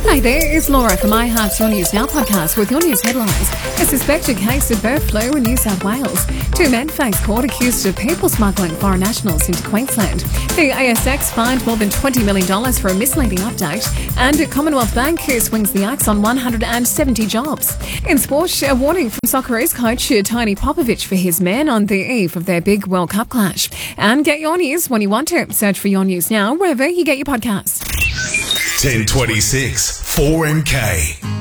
Hey there, it's Laura from My Hearts Your News Now podcast with your news headlines. A suspected case of bird flu in New South Wales. 2 men face court accused of people smuggling foreign nationals into Queensland. The ASX fined more than $20 million for a misleading update. And Commonwealth Bank swings the axe on 170 jobs. In sport, a warning from Socceroos coach Tony Popovic for his men on the eve of their big World Cup clash. And get your news when you want to. Search for Your News Now wherever you get your podcasts. 1026 4MK.